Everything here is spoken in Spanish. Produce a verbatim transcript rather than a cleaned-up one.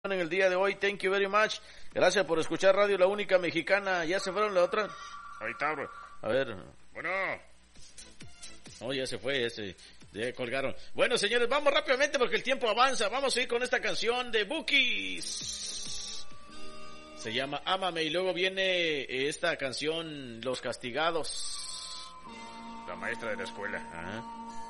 en el día de hoy. Thank you very much. Gracias por escuchar Radio La Única Mexicana. ¿Ya se fueron la otra? Ahí está, bro. A ver. Bueno. Oh, ya se fue ese. Ya colgaron. Bueno, señores, vamos rápidamente porque el tiempo avanza. Vamos a ir con esta canción de Bookies. Se llama Ámame y luego viene esta canción Los Castigados. La maestra de la escuela. Ajá.